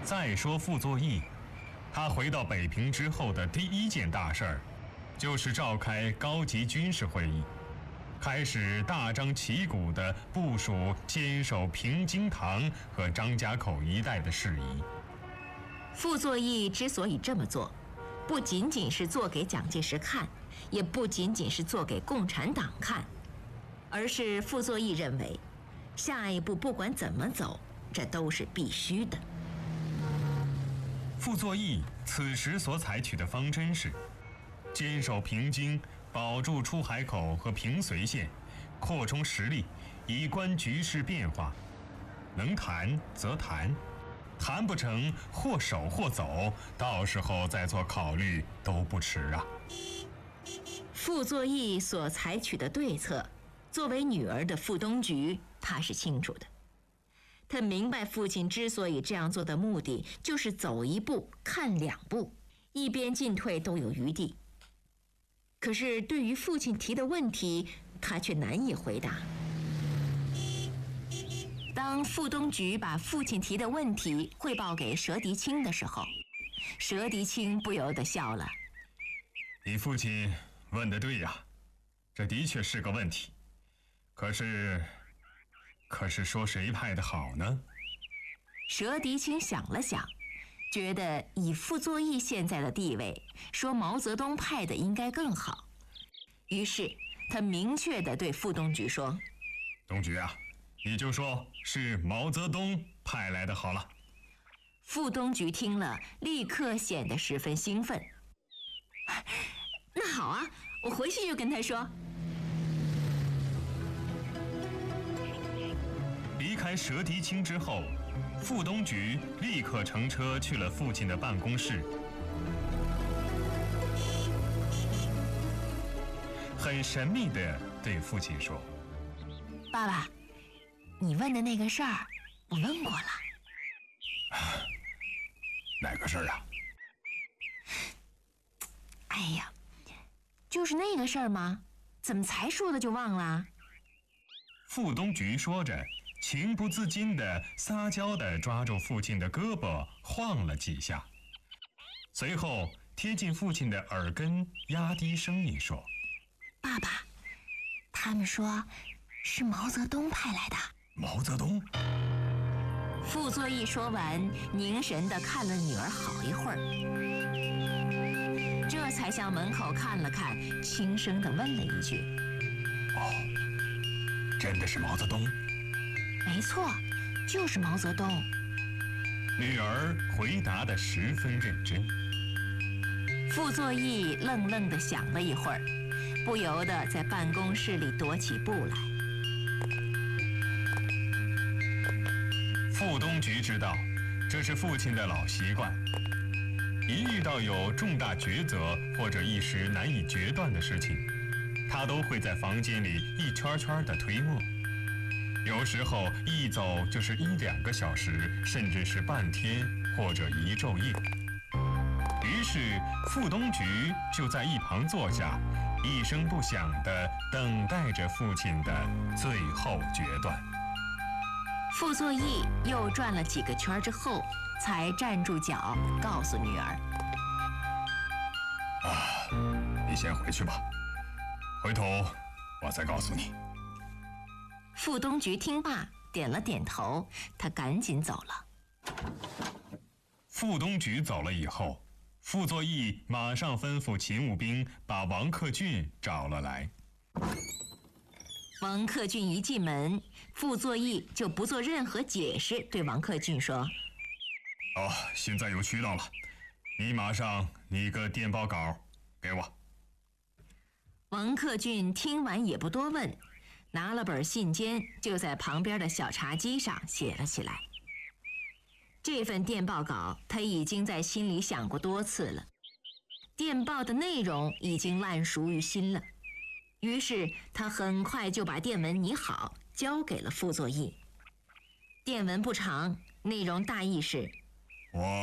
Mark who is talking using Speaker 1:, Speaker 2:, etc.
Speaker 1: 再说傅作义，他回到北平之后的第一件大事儿，就是召开高级军事会议，开始大张旗鼓地部署坚守平津塘和张家口一带的事宜。
Speaker 2: 傅作义之所以这么做，不仅仅是做给蒋介石看，也不仅仅是做给共产党看，而是傅作义认为，下一步不管怎么走，这都是必须的。
Speaker 1: 傅作义此时所采取的方针是坚守平津，保住出海口和平绥线，扩充实力，以观局势变化。能谈则谈，谈不成或守或走，到时候再做考虑都不迟啊。
Speaker 2: 傅作义所采取的对策，作为女儿的傅冬菊，她是清楚的。他明白父亲之所以这样做的目的，就是走一步看两步，一边进退都有余地。可是对于父亲提的问题，他却难以回答。当傅冬菊把父亲提的问题汇报给佘迪清的时候，佘迪清不由得笑了。
Speaker 1: 你父亲问得对呀，这的确是个问题。可是说谁派的好呢？
Speaker 2: 佘迪清想了想，觉得以傅作义现在的地位，说毛泽东派的应该更好。于是他明确地对傅冬菊说：
Speaker 1: 冬菊啊，你就说是毛泽东派来的好了。
Speaker 2: 傅冬菊听了，立刻显得十分兴奋。那好啊，我回去就跟他说。
Speaker 1: 离开佘迪清之后，傅冬菊立刻乘车去了父亲的办公室，很神秘地对父亲说：
Speaker 2: 爸爸，你问的那个事儿，我问过了。
Speaker 1: 哪个事儿啊？
Speaker 2: 哎呀，就是那个事儿吗？怎么才说的就忘了？
Speaker 1: 傅冬菊说着，情不自禁地撒娇地抓住父亲的胳膊晃了几下，随后贴近父亲的耳根，压低声音说：
Speaker 2: 爸爸，他们说是毛泽东派来的。
Speaker 1: 毛泽东？
Speaker 2: 傅作义说完，凝神地看了女儿好一会儿，这才向门口看了看，轻声地问了一句：
Speaker 1: 哦，真的是毛泽东？
Speaker 2: 没错，就是毛泽东。
Speaker 1: 女儿回答得十分认真。
Speaker 2: 傅作义愣愣地想了一会儿，不由得在办公室里踱起步来。
Speaker 1: 傅冬菊知道，这是父亲的老习惯，一遇到有重大抉择或者一时难以决断的事情，他都会在房间里一圈圈地推磨。有时候一走就是1-2个小时，甚至是半天或者一昼夜。于是傅冬菊就在一旁坐下，一声不响地等待着父亲的最后决断。
Speaker 2: 傅作义又转了几个圈之后，才站住脚，告诉女儿：
Speaker 1: 你先回去吧，回头我再告诉你。
Speaker 2: 傅冬菊听罢，点了点头，她赶紧走了。
Speaker 1: 傅冬菊走了以后，傅作义马上吩咐勤务兵把王克俊找了来。
Speaker 2: 王克俊一进门，傅作义就不做任何解释，对王克俊说：
Speaker 1: 现在有渠道了，你马上拟个电报稿给我。
Speaker 2: 王克俊听完也不多问，拿了本信笺，就在旁边的小茶几上写了起来。这份电报稿他已经在心里想过多次了，电报的内容已经烂熟于心了，于是他很快就把电文拟好，交给了傅作义。电文不长，内容大意是：
Speaker 1: 我